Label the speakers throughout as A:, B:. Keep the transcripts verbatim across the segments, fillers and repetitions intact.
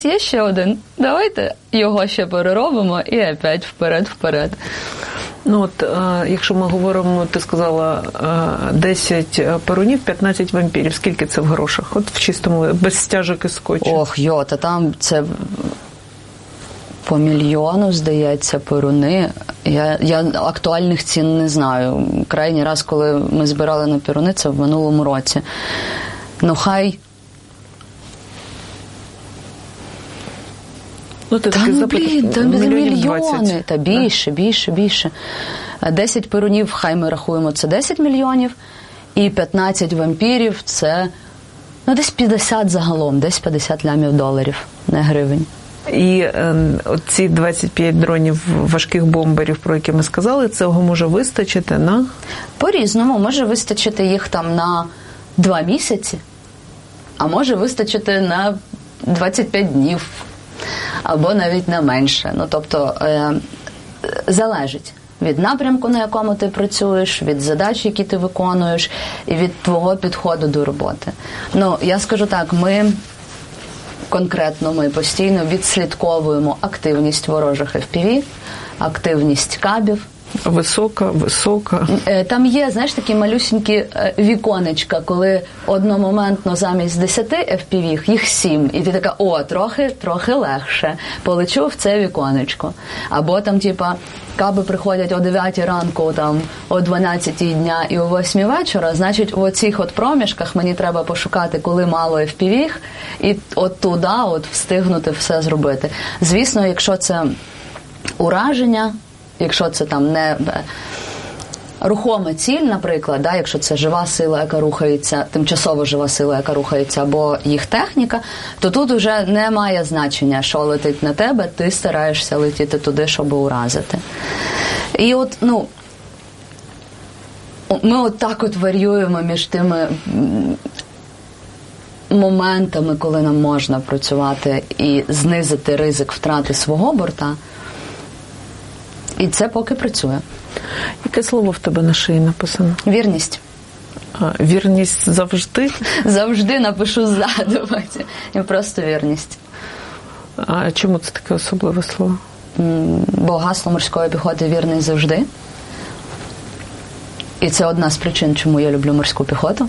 A: Є ще один. Давайте його ще переробимо і опять вперед-вперед.
B: Ну от, а, якщо ми говоримо, ти сказала а, десять перунів, п'ятнадцять вампірів. Скільки це в грошах? От в чистому, без стяжок і скотчу.
A: Ох, йо, та там це по мільйону, здається, перуни. Я, я актуальних цін не знаю. Крайній раз, коли ми збирали на перуни, це в минулому році. Ну, хай...
B: Ну, ти
A: та ну, блін, та мільйони.
B: двадцять.
A: Та більше, більше, більше. десять перунів, хай ми рахуємо, це десять мільйонів. І п'ятнадцять вампірів – це, ну, десь п'ятдесят загалом, десь п'ятдесят лямів доларів, не гривень.
B: І е, ці двадцять п'ять дронів важких бомберів, про які ми сказали, цього може вистачити на?
A: По-різному. Може вистачити їх там на два місяці, а може вистачити на двадцять п'ять днів. Або навіть на менше. Ну, тобто, е, залежить від напрямку, на якому ти працюєш, від задач, які ти виконуєш, і від твого підходу до роботи. Ну, я скажу так, ми, конкретно ми постійно відслідковуємо активність ворожих еф пі ві, активність кабів.
B: Висока, висока.
A: Там є, знаєш, такі малюсінькі віконечка, коли одномоментно замість десяти еф пі ві їх сім. І ти така, о, трохи, трохи легше. Полечу в це віконечко. Або там, типа, каби приходять о дев'ятій ранку, там, о дванадцятій дня і о восьмій вечора, значить, у оцих от проміжках мені треба пошукати, коли мало еф пі ві, і от туди от встигнути все зробити. Звісно, якщо це ураження, якщо це там не рухома ціль, наприклад, да, якщо це жива сила, яка рухається, тимчасово жива сила, яка рухається, або їх техніка, то тут вже не має значення, що летить на тебе, ти стараєшся летіти туди, щоб уразити. І от, ну, ми от так от варіюємо між тими моментами, коли нам можна працювати і знизити ризик втрати свого борта. І це поки працює.
B: Яке слово в тебе на шиї написано?
A: Вірність.
B: А, вірність завжди?
A: Завжди напишу ззаду. І просто вірність.
B: А чому це таке особливе слово?
A: Бо гасло морської піхоти «Вірний завжди». І це одна з причин, чому я люблю морську піхоту.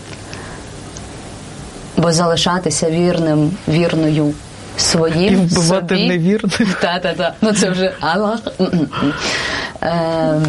A: Бо залишатися вірним, вірною своїм,
B: і вбивати
A: собі.
B: невірних.
A: Та-та-та. Ну це вже... Е,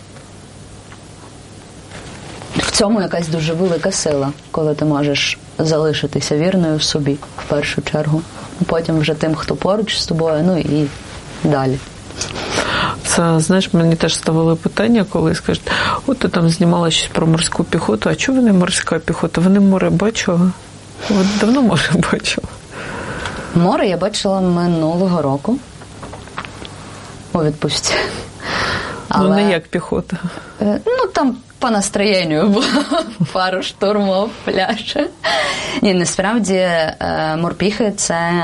A: в цьому якась дуже велика сила, коли ти можеш залишитися вірною собі, в першу чергу. Потім вже тим, хто поруч з тобою, ну і далі.
B: Це, знаєш, мені теж ставили питання, коли скажуть, от ти там знімала щось про морську піхоту, а чого вони морська піхота? Вони море бачили? От давно море бачили.
A: Море я бачила минулого року у відпустці.
B: Але... Ну, не як піхота.
A: Ну, там по настроєнню було пару штурмов, пляж. Ні, насправді морпіхи – це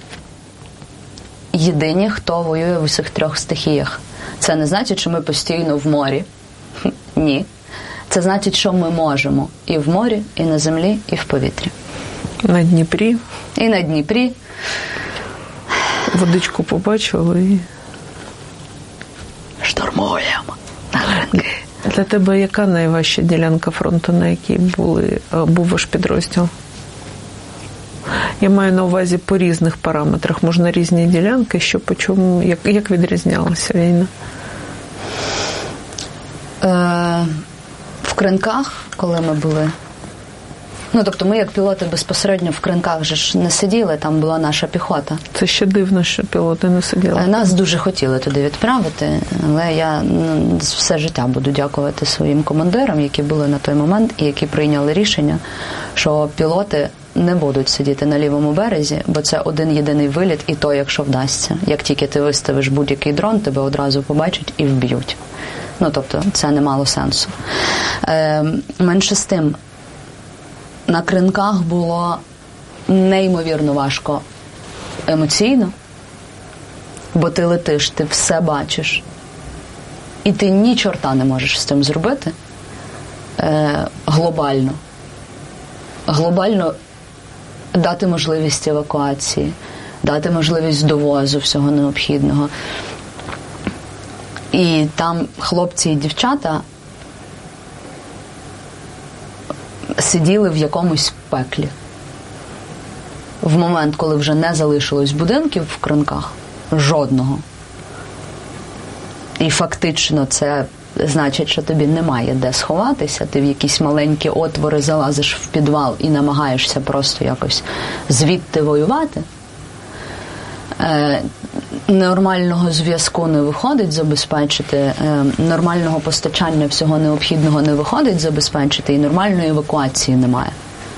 A: єдині, хто воює в усіх трьох стихіях. Це не значить, що ми постійно в морі. Ні. Це значить, що ми можемо і в морі, і на землі, і в повітрі.
B: На Дніпрі.
A: І на Дніпрі.
B: Водичку побачили і...
A: штурмуємо на ринки.
B: Для тебе яка найважча ділянка фронту, на якій були, був ваш підрозділ? Я маю на увазі по різних параметрах. Можна різні ділянки, що по чому, як, як відрізнялася війна?
A: Е, в Кринках, коли ми були, ну, тобто ми як пілоти безпосередньо в Кринках же ж не сиділи, там була наша піхота.
B: Це ще дивно, що пілоти не сиділи.
A: Нас дуже хотіли туди відправити, але я ну, все життя буду дякувати своїм командирам, які були на той момент і які прийняли рішення, що пілоти не будуть сидіти на лівому березі, бо це один єдиний виліт, і то, якщо вдасться. Як тільки ти виставиш будь-який дрон, тебе одразу побачать і вб'ють. Ну, тобто, це не мало сенсу. Е, менше з тим, на Кринках було неймовірно важко емоційно, бо ти летиш, ти все бачиш, і ти ні чорта не можеш з цим зробити е, глобально. Глобально дати можливість евакуації, дати можливість довозу всього необхідного. І там хлопці і дівчата сиділи в якомусь пеклі. В момент, коли вже не залишилось будинків в Кринках, жодного. І фактично це значить, що тобі немає де сховатися, ти в якісь маленькі отвори залазиш в підвал і намагаєшся просто якось звідти воювати. Е, нормального зв'язку не виходить забезпечити, е, нормального постачання всього необхідного не виходить забезпечити, і нормальної евакуації немає.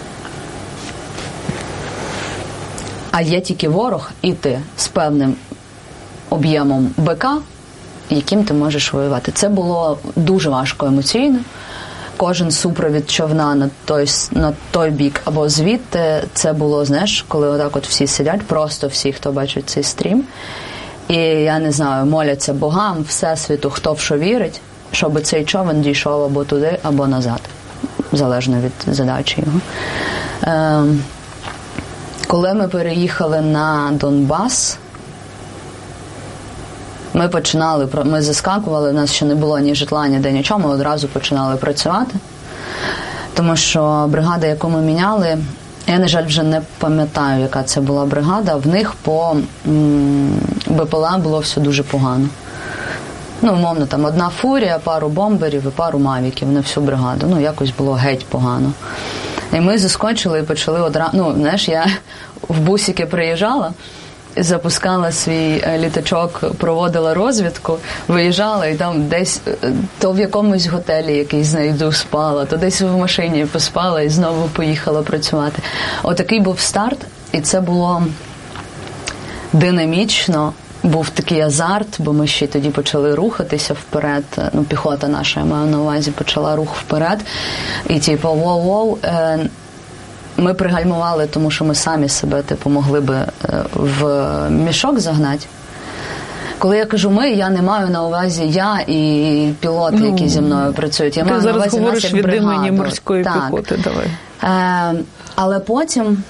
A: А є тільки ворог і ти з певним об'ємом БК, яким ти можеш воювати. Це було дуже важко емоційно. Кожен супровід човна на той, на той бік або звідти, це було, знаєш, коли отак от всі сидять, просто всі, хто бачить цей стрім, і, я не знаю, моляться богам, всесвіту, хто в що вірить, щоб цей човен дійшов або туди, або назад. Залежно від задачі його. Е, коли ми переїхали на Донбас, ми починали, ми заскакували, у нас ще не було ні житла, ніде нічого, ми одразу починали працювати. Тому що бригада, яку ми міняли, я, на жаль, вже не пам'ятаю, яка це була бригада, в них по БПЛА було все дуже погано. Ну, умовно, там одна фурія, пару бомберів і пару мавіків на всю бригаду. Ну, якось було геть погано. І ми заскочили і почали одразу, ну, знаєш, я в бусики приїжджала, запускала свій літачок, проводила розвідку, виїжджала і там десь, то в якомусь готелі якийсь знайду спала, то десь в машині поспала і знову поїхала працювати. Отакий був старт, і це було динамічно, був такий азарт, бо ми ще тоді почали рухатися вперед, ну, піхота наша, я маю на увазі, почала рух вперед, і типу, воу-воу, ми пригальмували, тому що ми самі себе, типу, могли би в мішок загнати. Коли я кажу ми, я не маю на увазі я і пілоти, ну, які зі мною працюють. Я маю на увазі нас як бригаду. Ти зараз говориш від імені
B: морської
A: так.
B: піхоти, давай.
A: Е, але потім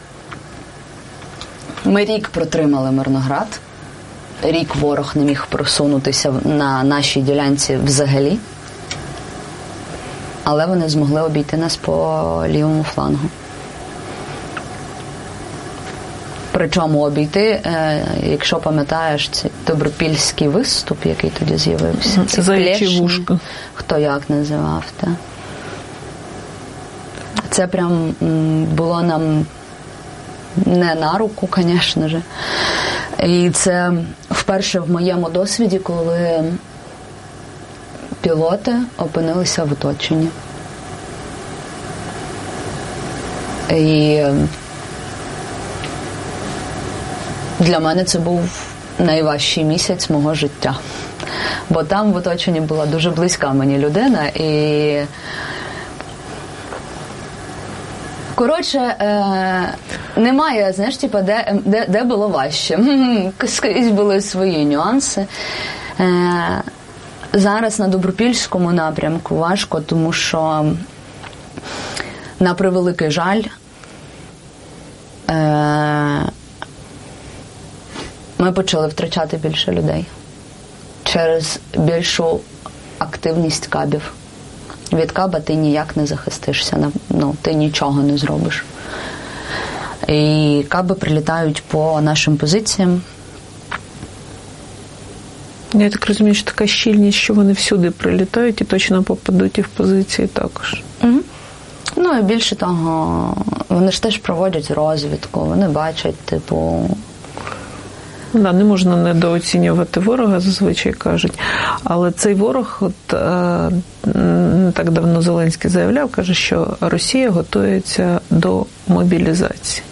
A: ми рік протримали Мирноград. Рік ворог не міг просунутися на нашій ділянці взагалі. Але вони змогли обійти нас по лівому флангу. Причому обійти, якщо пам'ятаєш, це добропільський виступ, який тоді з'явився.
B: Це заячі вушка.
A: Хто як називав, так. Це прям було нам не на руку, звісно ж. І це вперше в моєму досвіді, коли пілоти опинилися в оточенні. І для мене це був найважчий місяць мого життя. Бо там в оточенні була дуже близька мені людина. І коротше, е- немає, знаєш, типу, де, де, де було важче. Скрізь були свої нюанси. Е- зараз на Добропільському напрямку важко, тому що, на превеликий жаль, е- ми почали втрачати більше людей через більшу активність кабів. Від каба ти ніяк не захистишся, ну, ти нічого не зробиш. І каби прилітають по нашим позиціям.
B: Я так розумію, що така щільність, що вони всюди прилітають і точно попадуть і в позиції також.
A: Угу. Ну, і більше того, вони ж теж проводять розвідку, вони бачать, типу...
B: Да, не можна недооцінювати ворога, зазвичай кажуть. Але цей ворог, от не так давно Зеленський заявляв, каже, що Росія готується до мобілізації.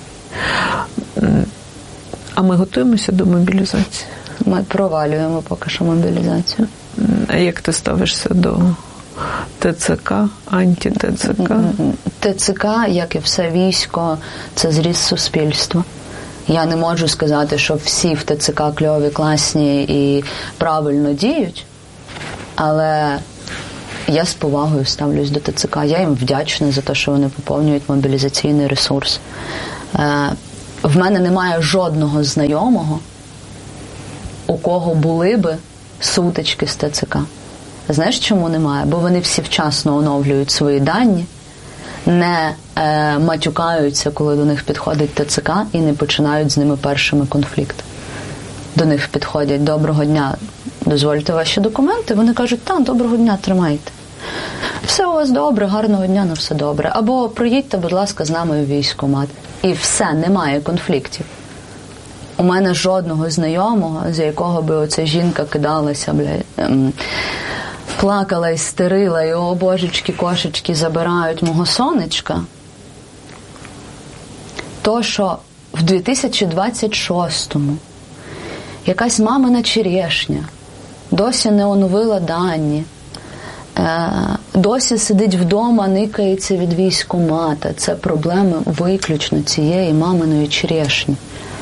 B: А ми готуємося до мобілізації?
A: Ми провалюємо поки що мобілізацію.
B: А як ти ставишся до ТЦК, анті-ТЦК?
A: ТЦК, як і все військо, це зріз суспільства. Я не можу сказати, що всі в ТЦК кльові, класні і правильно діють, але я з повагою ставлюсь до ТЦК. Я їм вдячна за те, що вони поповнюють мобілізаційний ресурс. в мене немає жодного знайомого, у кого були би сутички з ТЦК. Знаєш, чому немає? Бо вони всі вчасно оновлюють свої дані, не е, матюкаються, коли до них підходить ТЦК, і не починають з ними першими конфлікт. До них підходять: доброго дня, дозвольте ваші документи. Вони кажуть: та, доброго дня, тримайте. Все у вас добре, гарного дня, на все добре. Або приїдьте, будь ласка, з нами в військкомат. І все, немає конфліктів. У мене жодного знайомого, з якого би оця жінка кидалася, блядь, ем, плакала, істерила, і о, божечки, кошечки, забирають мого сонечка. То, що в дві тисячі двадцять шостому якась мамина черешня досі не оновила дані, досі сидить вдома, никається від військкомата. Це проблеми виключно цієї маминої черешні.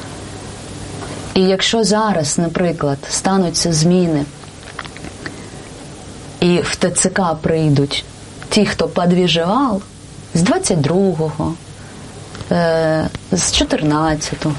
A: І якщо зараз, наприклад, стануться зміни, і в ТЦК прийдуть ті, хто подвіжував з двадцять другого, з чотирнадцятого,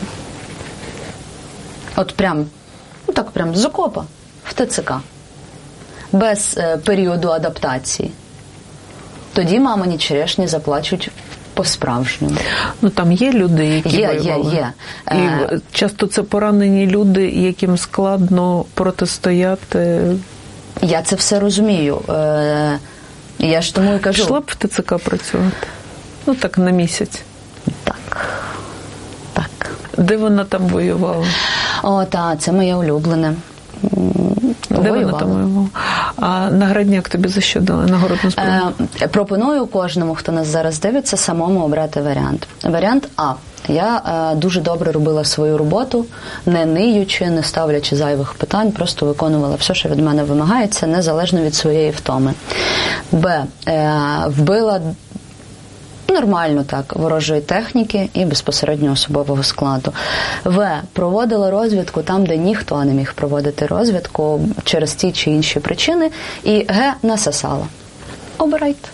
A: от прям, ну так прям з окопа в ТЦК, без е, періоду адаптації, тоді мамині черешні заплачуть по-справжньому.
B: Ну там є люди, які
A: є,
B: воювали.
A: Є, є.
B: І
A: е...
B: часто це поранені люди, яким складно протистояти.
A: Я це все розумію. Е... Я ж тому і кажу.
B: Пішла б в ТЦК працювати? Ну так, на місяць.
A: Так. Так.
B: Де вона там воювала?
A: О, так, це моє улюблене.
B: Де воювала. Вона там воювала? А наградняк тобі за що дали? Нагородну зброю?
A: Е, пропоную кожному, хто нас зараз дивиться, самому обрати варіант. Варіант А. Я е, дуже добре робила свою роботу, не ниючи, не ставлячи зайвих питань, просто виконувала все, що від мене вимагається, незалежно від своєї втоми. Б. Е, вбила нормально так ворожої техніки і безпосередньо особового складу. В. Проводила розвідку там, де ніхто не міг проводити розвідку через ті чи інші причини. І Г. Насосала. Обирайте.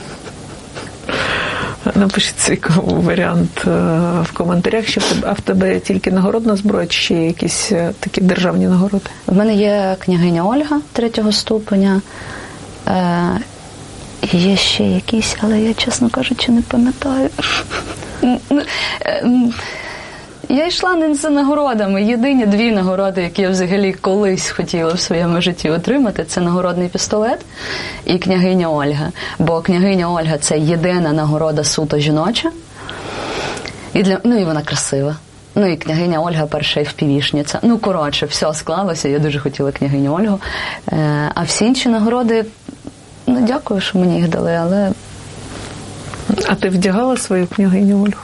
B: Напишіть цікавий варіант в коментарях, що в тебе, а в тебе тільки нагородна зброя, чи ще якісь такі державні нагороди?
A: В мене є княгиня Ольга третього ступеня. Є ще якісь, але я, чесно кажучи, не пам'ятаю. Я йшла не за нагородами. Єдині дві нагороди, які я взагалі колись хотіла в своєму житті отримати, це нагородний пістолет і княгиня Ольга. Бо княгиня Ольга – це єдина нагорода суто жіноча. І для... Ну і вона красива. Ну і княгиня Ольга перша еф пі ві-шниця. Ну, коротше, все склалося, я дуже хотіла княгиню Ольгу. А всі інші нагороди, ну, дякую, що мені їх дали, але...
B: А ти вдягала свою княгиню Ольгу?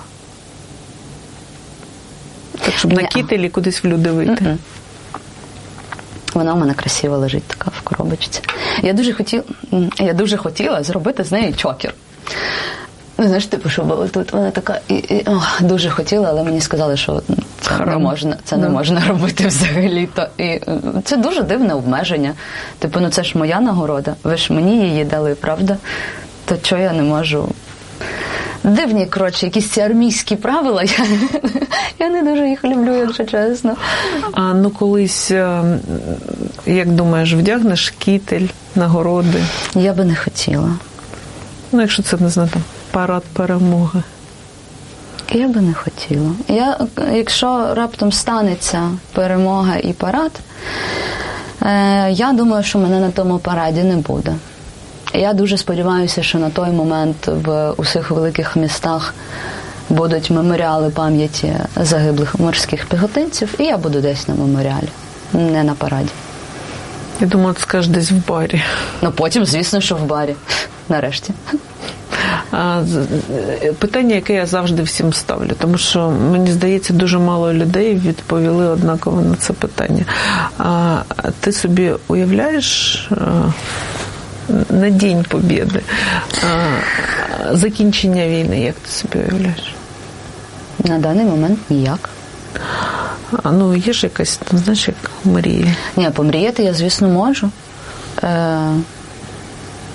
B: Так, щоб на кітелі кудись в люди вийти? Mm-mm.
A: Вона в мене красиво лежить така в коробочці. Я дуже хотіла, я дуже хотіла зробити з неї чокер. Ну, знаєш, типу, що було тут, вона така, і, і, о, дуже хотіла, але мені сказали, що це Харам. не можна, це yeah. не можна робити взагалі-то. І це дуже дивне обмеження. Типу, ну це ж моя нагорода, ви ж мені її дали, правда? То чого я не можу... Дивні, коротше, якісь ці армійські правила, я, я не дуже їх люблю, якщо чесно.
B: А ну колись, як думаєш, вдягнеш кітель, нагороди?
A: Я би не хотіла.
B: Ну, якщо це, не знаю, там, парад перемоги.
A: Я би не хотіла. Я, якщо раптом станеться перемога і парад, е, я думаю, що мене на тому параді не буде. Я дуже сподіваюся, що на той момент в усіх великих містах будуть меморіали пам'яті загиблих морських піхотинців, і я буду десь на меморіалі, не на параді.
B: Я думаю, ти скажеш десь в барі.
A: Ну, потім, звісно, що в барі. Нарешті.
B: А, питання, яке я завжди всім ставлю, тому що, мені здається, дуже мало людей відповіли однаково на це питання. А ти собі уявляєш... на День Побєди, закінчення війни, як ти собі уявляєш?
A: На даний момент ніяк.
B: А ну, є ж якась, знаєш, як мрія?
A: Ні, помріяти я, звісно, можу. Е,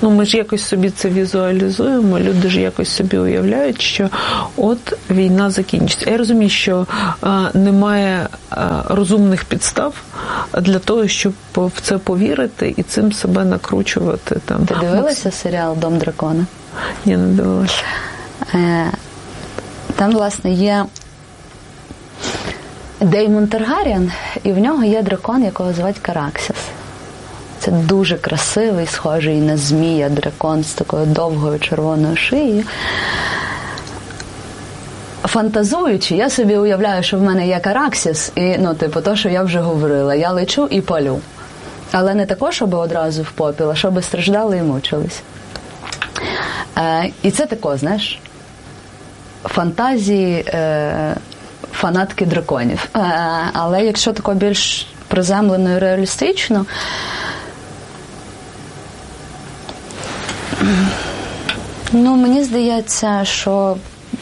B: Ну, ми ж якось собі це візуалізуємо, люди ж якось собі уявляють, що от війна закінчиться. Я розумію, що а, немає а, розумних підстав для того, щоб в це повірити і цим себе накручувати. Там.
A: Ти дивилася серіал «Дом дракона»?
B: Ні, не дивилася.
A: Е, там, власне, є Деймон Таргарєн, і в нього є дракон, якого звуть Караксіс. Це дуже красивий, схожий на змія дракон з такою довгою червоною шиєю. Фантазуючи, я собі уявляю, що в мене є Караксіс, і, ну, типу, то, що я вже говорила, я лечу і палю. Але не тако, щоб одразу в попіл, а щоб страждали і мучились. Е, і це тако, знаєш, фантазії е, фанатки драконів. Е, але якщо тако більш приземлено і реалістично, ну, мені здається, що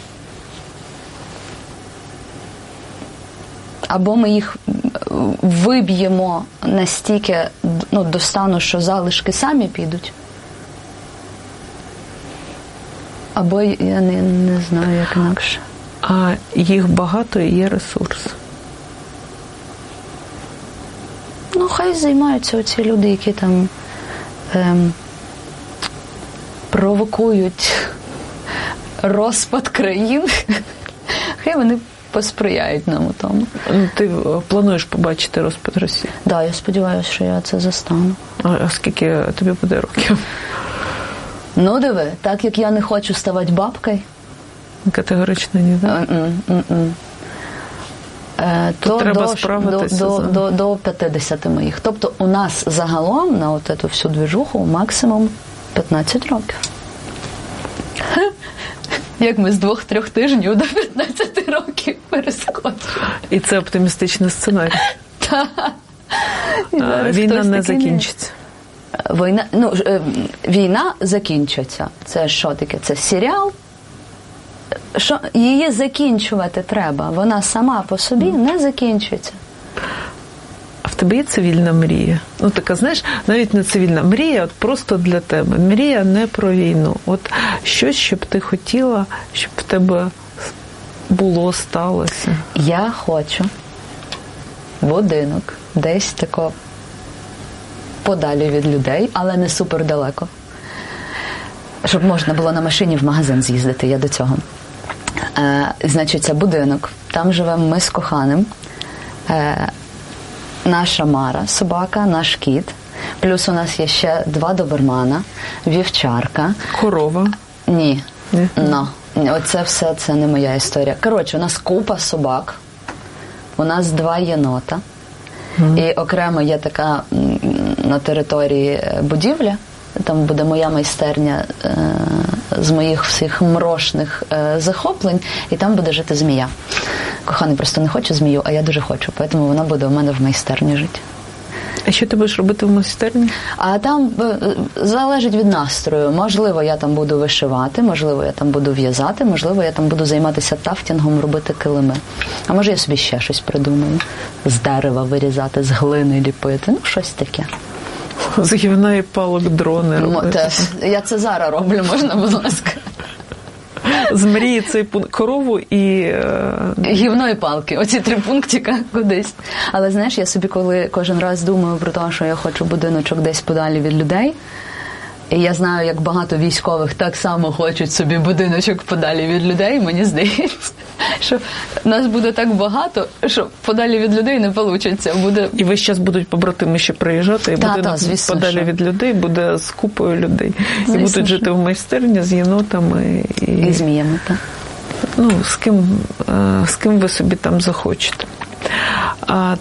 A: або ми їх виб'ємо настільки, ну, до стану, що залишки самі підуть, або я не, не знаю, як інакше.
B: А їх багато і є ресурс.
A: Ну, хай займаються оці люди, які там ем, провокують розпад країн. Хай вони посприяють нам у тому.
B: Ти плануєш побачити розпад Росії?
A: Так, да, я сподіваюся, що я це застану.
B: А скільки тобі буде років?
A: Ну, диви, так як я не хочу ставати бабкою.
B: Категорично ні, так?
A: Е,
B: то, то треба
A: до,
B: справитися
A: до,
B: за...
A: до, до п'ятдесят моїх. Тобто у нас загалом на от цю всю движуху максимум п'ятнадцять років. Як ми з двох-трьох тижнів до п'ятнадцяти років перескочили.
B: І це оптимістичний сценарій.
A: Так.
B: Війна не закінчиться.
A: Війна, ну, війна закінчиться. Це що таке? Це серіал. Що її закінчувати треба. Вона сама по собі не закінчиться.
B: А в тебе є цивільна мрія? Ну, така, знаєш, навіть не цивільна мрія, от просто для тебе. Мрія не про війну. От щось, щоб ти хотіла, щоб в тебе було, сталося.
A: Я хочу будинок десь тако подалі від людей, але не супер далеко. Щоб можна було на машині в магазин з'їздити, я до цього. Е, значить, це будинок. Там живемо ми з коханим. Е, наша Мара, собака, наш кіт. Плюс у нас є ще два добермана, вівчарка.
B: Корова?
A: Ні.
B: Ні?
A: No. Оце все, це не моя історія. Коротше, у нас купа собак. У нас два єнота. Mm. І окремо є така на території будівля. Там буде моя майстерня е, з моїх всіх мрошних е, захоплень, і там буде жити змія. Коханий просто не хоче змію, а я дуже хочу, тому вона буде у мене в майстерні жити.
B: А що ти будеш робити в майстерні?
A: А там е, залежить від настрою. Можливо, я там буду вишивати, можливо, я там буду в'язати, можливо, я там буду займатися тафтінгом, робити килими. А може, я собі ще щось придумаю. З дерева вирізати, з глини ліпити, ну, щось таке.
B: З гівна і палок дрони робити.
A: Я це зараз роблю, можна, будь ласка.
B: З мрії цей пункт. Корову і...
A: Гівно і палки. Оці три пунктика кудись. Але, знаєш, я собі коли кожен раз думаю про те, що я хочу будиночок десь подалі від людей, і я знаю, як багато військових так само хочуть собі будиночок подалі від людей, мені здається, що нас буде так багато, що подалі від людей не вийде. Буде...
B: І весь час будуть побратими ще приїжджати, і
A: та,
B: будинок
A: та, звісно,
B: подалі
A: що.
B: від людей буде з купою людей. Звісно, і будуть
A: що.
B: жити в майстерні з єнотами. І,
A: і зміями, так.
B: Ну, з ким, з ким ви собі там захочете. А,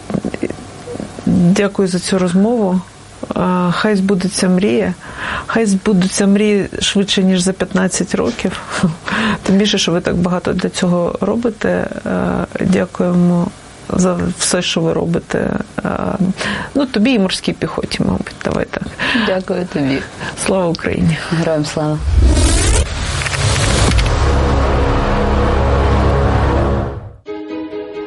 B: дякую за цю розмову. Хай збудеться мрія. Хай збудуться мрії швидше, ніж за п'ятнадцять років. Тим більше, що ви так багато для цього робите. Дякуємо за все, що ви робите. Ну, тобі і морській піхоті, мабуть. Давай так.
A: Дякую тобі.
B: Слава Україні.
A: Героям слава.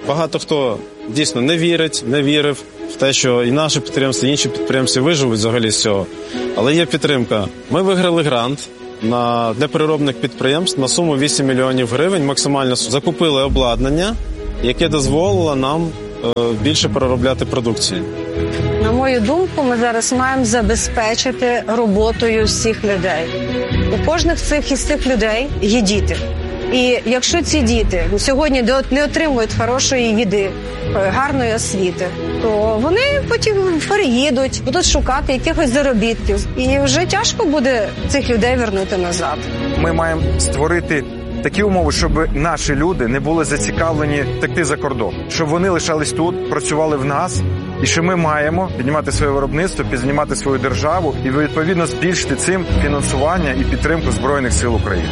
C: багато хто дійсно не вірить, не вірив в те, що і наше підприємство, і інші підприємці виживуть взагалі з цього. Але є підтримка. Ми виграли грант на, для переробних підприємств на суму вісім мільйонів гривень. Максимально закупили обладнання, яке дозволило нам е, більше переробляти продукції.
D: На мою думку, ми зараз маємо забезпечити роботою всіх людей. У кожних цих із цих людей є діти. І якщо ці діти сьогодні не отримують хорошої їди, гарної освіти, то вони потім переїдуть, будуть шукати якихось заробітків. І вже тяжко буде цих людей вернути назад.
E: Ми маємо створити такі умови, щоб наші люди не були зацікавлені втекти за кордон. Щоб вони лишались тут, працювали в нас. І що ми маємо піднімати своє виробництво, піднімати свою державу і, відповідно, збільшити цим фінансування і підтримку Збройних сил України.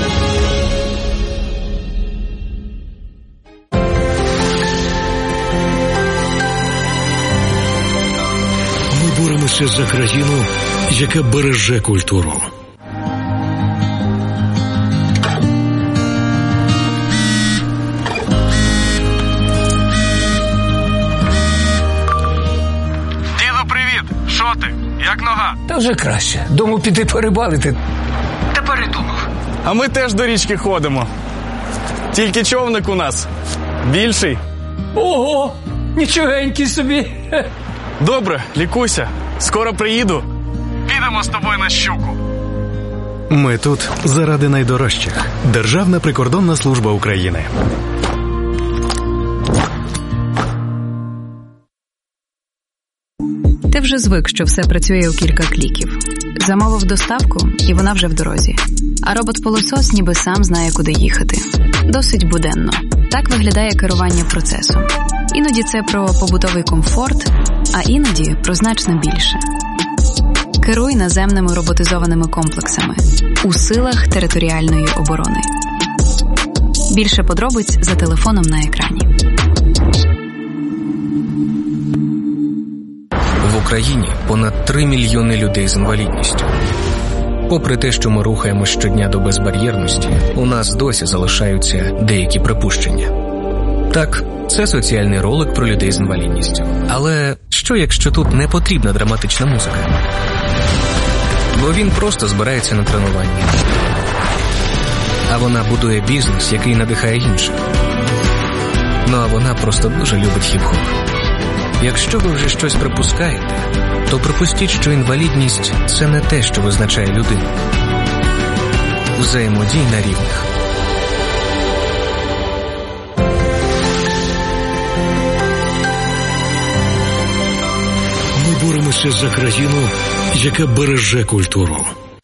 F: Ми боремося за країну, яка береже культуру.
G: Як нога?
H: Та вже краще. Дому піти порибалити. Та передумав.
G: А ми теж до річки ходимо. Тільки човник у нас більший.
H: Ого! Нічогенький собі.
G: Добре, лікуйся. Скоро приїду. Підемо з тобою на щуку.
I: Ми тут заради найдорожчих. Державна прикордонна служба України.
J: Ти вже звик, що все працює у кілька кліків. Замовив доставку, і вона вже в дорозі. А робот-пилосос ніби сам знає, куди їхати. Досить буденно. Так виглядає керування процесом. Іноді це про побутовий комфорт, а іноді про значно більше. Керуй наземними роботизованими комплексами у силах територіальної оборони. Більше подробиць за телефоном на екрані.
K: В Україні понад три мільйони людей з інвалідністю. Попри те, що ми рухаємось щодня до безбар'єрності, у нас досі залишаються деякі припущення. Так, це соціальний ролик про людей з інвалідністю. Але що, якщо тут не потрібна драматична музика? Бо він просто збирається на тренування. А вона будує бізнес, який надихає інших. Ну а вона просто дуже любить хіп-хоп. Якщо ви вже щось припускаєте, то припустіть, що інвалідність – це не те, що визначає людину. Взаємодій на рівних.
F: Ми боремося за країну, яка береже культуру.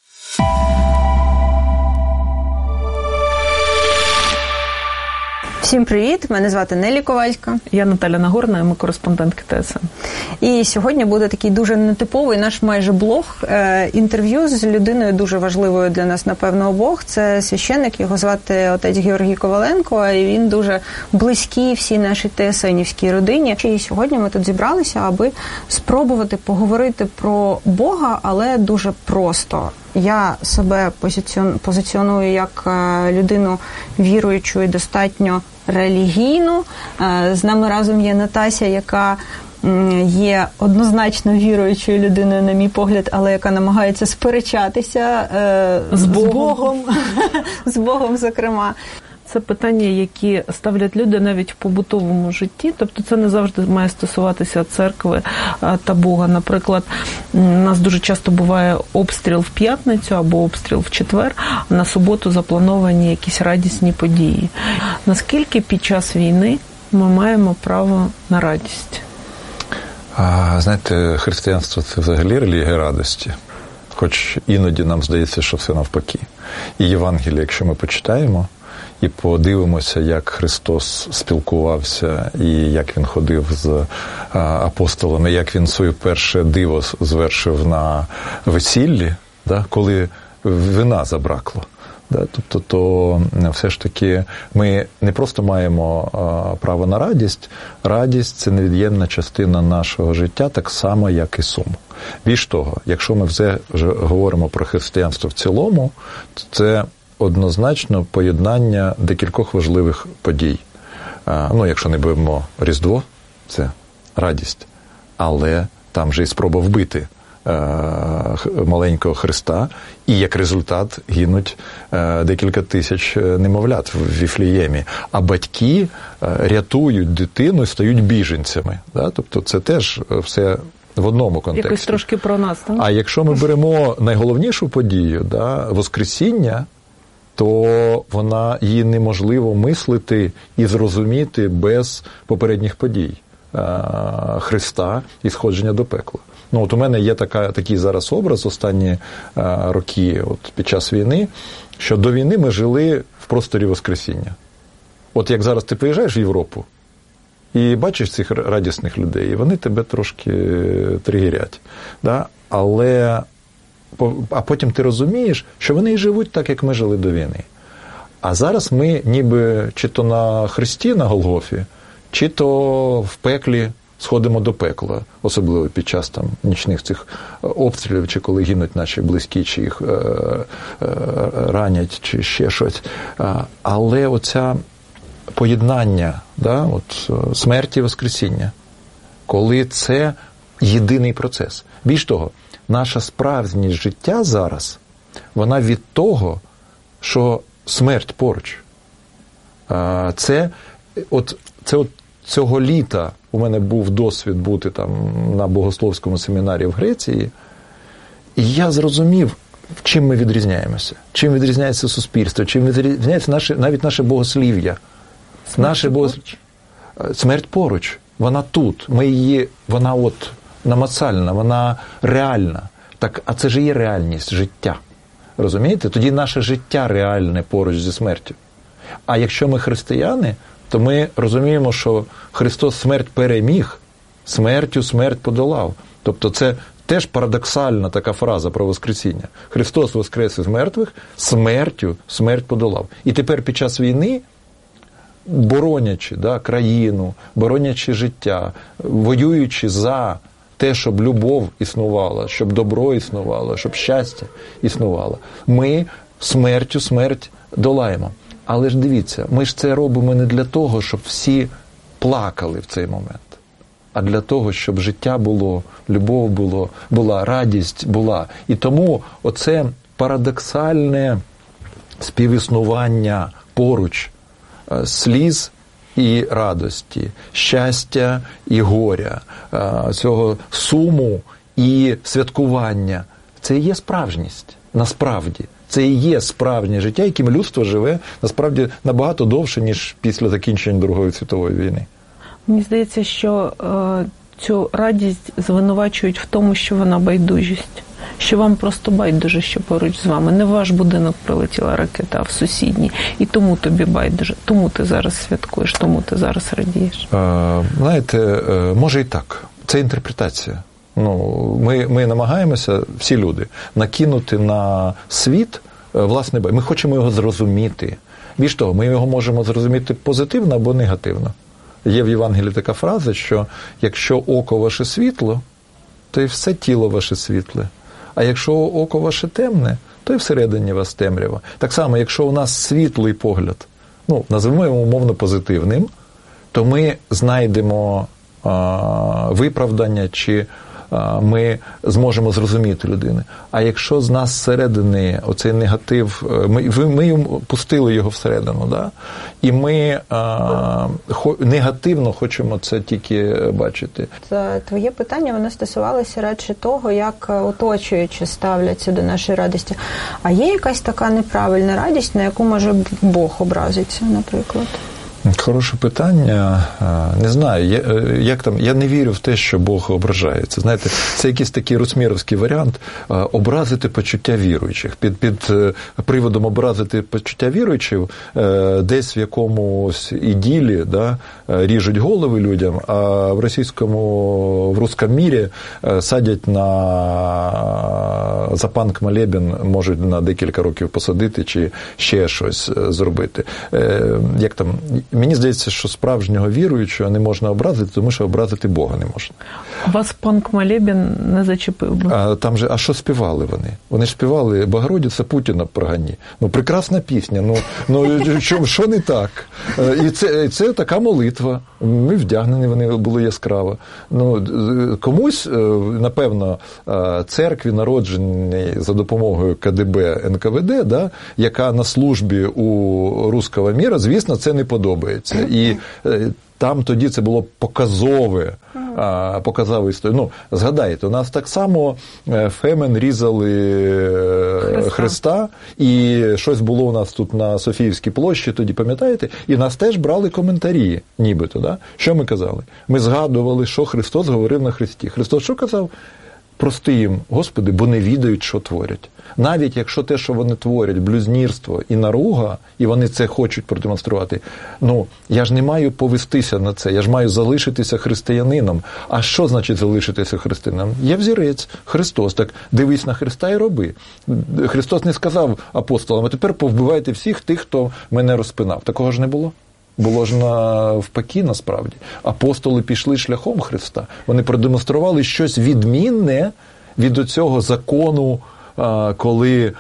D: Всім привіт, мене звати Нелі Ковальська.
B: Я Наталя Нагорна, і ми кореспондентки ТСН.
D: І сьогодні буде такий дуже нетиповий наш майже блог, е, інтерв'ю з людиною дуже важливою для нас, напевно, обох. Це священник, його звати отець Георгій Коваленко, і він дуже близький всій нашій ТСНівській родині. І сьогодні ми тут зібралися, аби спробувати поговорити про Бога, але дуже просто. Я себе позиціоную як людину віруючу і достатньо релігійну. З нами разом є Натася, яка є однозначно віруючою людиною, на мій погляд, але яка намагається сперечатися з Богом, з Богом, з Богом, зокрема.
B: Це питання, які ставлять люди навіть в побутовому житті, тобто це не завжди має стосуватися церкви та Бога. Наприклад, у нас дуже часто буває обстріл в п'ятницю або обстріл в четвер, а на суботу заплановані якісь радісні події. Наскільки під час війни ми маємо право на радість?
L: А, знаєте, християнство – це взагалі релігія радості. Хоч іноді нам здається, що все навпаки. І Євангеліє, якщо ми почитаємо, і подивимося, як Христос спілкувався, і як Він ходив з апостолами, як Він своє перше диво звершив на весіллі, да, коли вина забракло. Да, тобто, то все ж таки ми не просто маємо а, право на радість. Радість – це невід'ємна частина нашого життя, так само, як і сум. Більш того, якщо ми вже говоримо про християнство в цілому, то це однозначно поєднання декількох важливих подій. Ну, якщо не беремо Різдво, це радість. Але там же і спроба вбити маленького Христа, і як результат гинуть декілька тисяч немовлят в Віфлеємі. А батьки рятують дитину і стають біженцями. Да? Тобто це теж все в одному контексті.
B: Якось трошки про нас. Так?
L: А якщо ми беремо найголовнішу подію, да, Воскресіння, то вона, її неможливо мислити і зрозуміти без попередніх подій Христа і сходження до пекла. Ну, от у мене є така, такий зараз образ останні а, роки, от під час війни, що до війни ми жили в просторі Воскресіння. От як зараз ти приїжджаєш в Європу і бачиш цих радісних людей, і вони тебе трошки тригерять. Да? Але, а потім ти розумієш, що вони і живуть так, як ми жили до війни. А зараз ми ніби чи то на Христі, на Голгофі, чи то в пеклі сходимо до пекла, особливо під час там нічних цих обстрілів, чи коли гинуть наші близькі, чи їх е, е, ранять, чи ще щось. Але оця поєднання, да, от, смерті і воскресіння, коли це єдиний процес. Більш того, наша справжність життя зараз, вона від того, що смерть поруч. Це от, це от цього літа у мене був досвід бути там на богословському семінарі в Греції, і я зрозумів, чим ми відрізняємося, чим відрізняється суспільство, чим відрізняється наше, навіть наше богослів'я.
B: Смерть
L: наше богослів'я. Смерть поруч, вона тут, ми її, вона от намацальна, вона реальна. Так, а це ж є реальність життя. Розумієте? Тоді наше життя реальне поруч зі смертю. А якщо ми християни, то ми розуміємо, що Христос смерть переміг, смертю смерть подолав. Тобто це теж парадоксальна така фраза про Воскресіння. Христос воскрес із мертвих, смертю смерть подолав. І тепер під час війни, боронячи да, країну, боронячи життя, воюючи за те, щоб любов існувала, щоб добро існувало, щоб щастя існувало, ми смертю смерть долаємо. Але ж дивіться, ми ж це робимо не для того, щоб всі плакали в цей момент, а для того, щоб життя було, любов було, була, радість була. І тому оце парадоксальне співіснування поруч сліз і радості, щастя і горя, цього суму і святкування, це і є справжність, насправді. Це і є справжнє життя, яким людство живе, насправді, набагато довше, ніж після закінчення Другої світової війни.
B: Мені здається, що е, цю радість звинувачують в тому, що вона байдужість. Що вам просто байдуже, що поруч з вами. Не в ваш будинок прилетіла ракета, а в сусідній. І тому тобі байдуже. Тому ти зараз святкуєш, тому ти зараз радієш.
L: Е, знаєте, е, може і так. Це інтерпретація. Ну, ми, ми намагаємося, всі люди, накинути на світ власне бай. Ми хочемо його зрозуміти. Більш того, ми його можемо зрозуміти позитивно або негативно. Є в Євангелії така фраза, що якщо око ваше світло, то і все тіло ваше світле. А якщо око ваше темне, то і всередині вас темрява. Так само, якщо у нас світлий погляд, ну, називаємо його умовно позитивним, то ми знайдемо а, виправдання чи ми зможемо зрозуміти людину. А якщо з нас зсередини оцей негатив, ми, ми пустили його всередину, да? І ми а, хо, негативно хочемо це тільки бачити.
D: Це твоє питання, воно стосувалося радше того, як оточуючі ставляться до нашої радості. А є якась така неправильна радість, на яку може Бог образиться, наприклад?
L: Хороше питання. Не знаю, я, як там, я не вірю в те, що Бог ображається. Знаєте, це якийсь такий русміровський варіант образити почуття віруючих. Під, під приводом образити почуття віруючих десь в якомусь іділі, да, ріжуть голови людям, а в російському, в русскому мірі садять на запанк молебен, можуть на декілька років посадити чи ще щось зробити. Як там мені здається, що справжнього віруючого не можна образити, тому що образити Бога не можна.
B: Вас панк Молебен не зачепив би?
L: А там же, а що співали вони? Вони ж співали «Богородиця Путіна прогані». Ну, прекрасна пісня, ну, ну що, що не так? І це, це така молитва. Ми вдягнені, вони були яскраво. Ну, комусь, напевно, церкві, народженій за допомогою ка де бе, ен ка ве де, да, яка на службі у руського міра, звісно, це не подобається. І там тоді це було показове, показове історія. Ну, згадайте, у нас так само Фемен різали Христа. Христа, і щось було у нас тут на Софіївській площі, тоді, пам'ятаєте? І нас теж брали коментарі, нібито, да? Що ми казали? Ми згадували, що Христос говорив на Христі. Христос що казав? Прости їм, Господи, бо не відають, що творять. Навіть якщо те, що вони творять, блюзнірство і наруга, і вони це хочуть продемонструвати, ну, я ж не маю повестися на це, я ж маю залишитися християнином. А що значить залишитися християнином? Є взірець, Христос, так дивись на Христа і роби. Христос не сказав апостолам, а тепер повбивайте всіх тих, хто мене розпинав. Такого ж не було. Було ж навпаки, насправді. Апостоли пішли шляхом Христа. Вони продемонстрували щось відмінне від цього закону, коли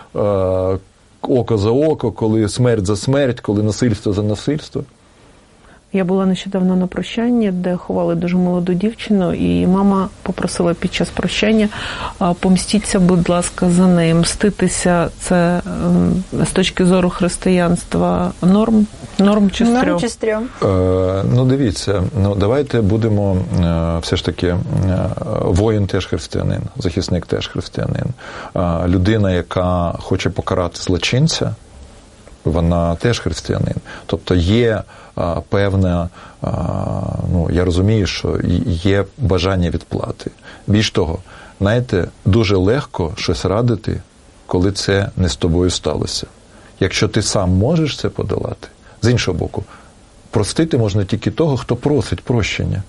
L: око за око, коли смерть за смерть, коли насильство за насильство.
B: Я була нещодавно на прощанні, де ховали дуже молоду дівчину, і мама попросила під час прощання: помстіться, будь ласка, за нею. Мститися – це з точки зору християнства норм? Норм чи стрьом?
D: Норм чи стрьом?
L: Е, ну, дивіться, ну, давайте будемо е, все ж таки, е, воїн теж християнин, захисник теж християнин. Е, людина, яка хоче покарати злочинця, вона теж християнин. Тобто є а, певна, а, ну, я розумію, що є бажання відплати. Більш того, знаєте, дуже легко щось радити, коли це не з тобою сталося. Якщо ти сам можеш це подолати, з іншого боку, простити можна тільки того, хто просить прощення.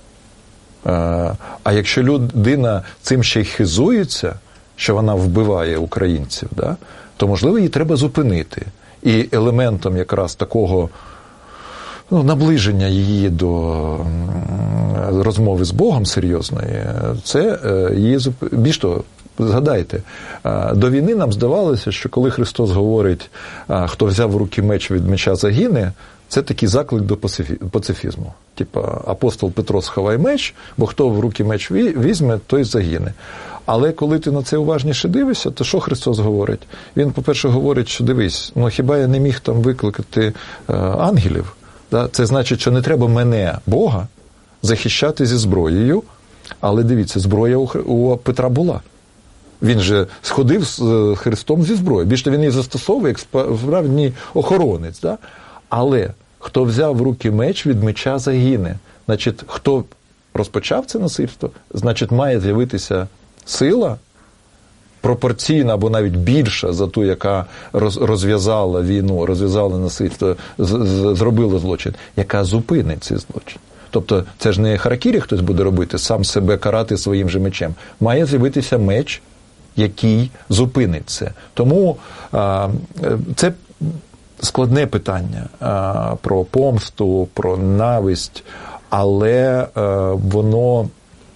L: А, а якщо людина цим ще й хизується, що вона вбиває українців, да, то, можливо, її треба зупинити. І елементом якраз такого, ну, наближення її до розмови з Богом серйозної, це її зуп... Більш того, згадайте, до війни нам здавалося, що коли Христос говорить, хто взяв в руки меч, від меча загине, це такий заклик до пацифізму. Типа, апостол Петро сховай меч, бо хто в руки меч візьме, той загине. Але коли ти на це уважніше дивишся, то що Христос говорить? Він, по-перше, говорить, що дивись, ну хіба я не міг там викликати е, ангелів? Да? Це значить, що не треба мене, Бога, захищати зі зброєю, але дивіться, зброя у, у Петра була. Він же сходив з Христом зі зброєю. Більше він її застосовує як справжній охоронець. Да? Але хто взяв в руки меч, від меча загине. Значить, хто розпочав це насильство, значить, має з'явитися сила пропорційна або навіть більша за ту, яка розв'язала війну, розв'язала насильство, зробила злочин, яка зупинить цей злочин. Тобто це ж не харакірі хтось буде робити, сам себе карати своїм же мечем. Має з'явитися меч, який зупинить це. Тому а, це складне питання а, про помсту, про ненависть, але а, воно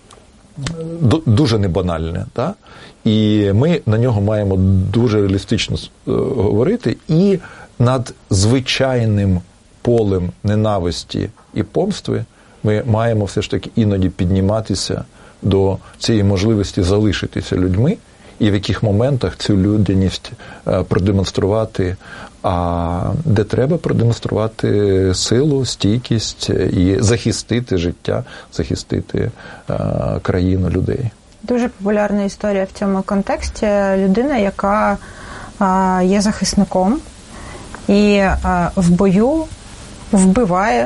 L: дуже небанальне, так? І ми на нього маємо дуже реалістично говорити, і над звичайним полем ненависті і помстви ми маємо все ж таки іноді підніматися до цієї можливості залишитися людьми і в яких моментах цю людяність продемонструвати, а де треба продемонструвати силу, стійкість і захистити життя, захистити країну, людей.
D: Дуже популярна історія в цьому контексті. Людина, яка є захисником і в бою вбиває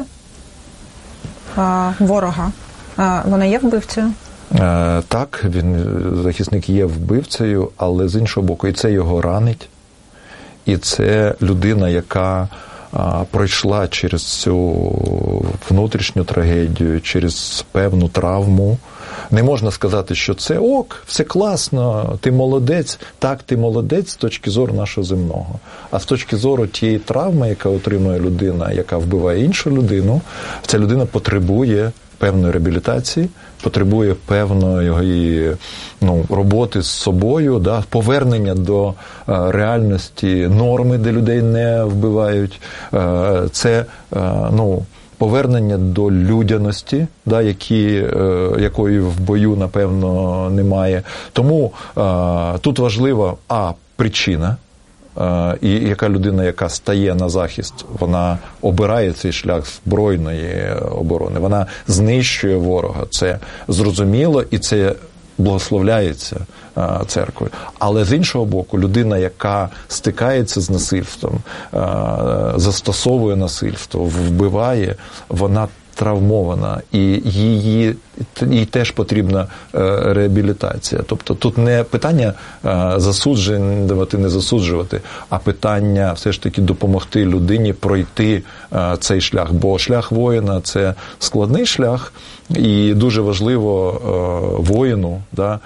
D: ворога. Вона є вбивцею?
L: Так, він, захисник є вбивцею, але з іншого боку, і це його ранить. І це людина, яка пройшла через цю внутрішню трагедію, через певну травму. Не можна сказати, що це ок, все класно, ти молодець. Так, ти молодець з точки зору нашого земного. А з точки зору тієї травми, яка отримує людина, яка вбиває іншу людину, ця людина потребує певної реабілітації, потребує певної ну, роботи з собою, да, повернення до е, реальності норми, де людей не вбивають. Е, це е, ну, повернення до людяності, да, які, е, якої в бою, напевно, немає. Тому е, тут важлива, а, причина, і яка людина, яка стає на захист, вона обирає цей шлях збройної оборони, вона знищує ворога. Це зрозуміло і це благословляється церквою. Але з іншого боку, людина, яка стикається з насильством, застосовує насильство, вбиває, вона травмована, і її, їй теж потрібна реабілітація. Тобто тут не питання засуджувати, не засуджувати, а питання все ж таки допомогти людині пройти цей шлях. Бо шлях воїна – це складний шлях, і дуже важливо воїну, да,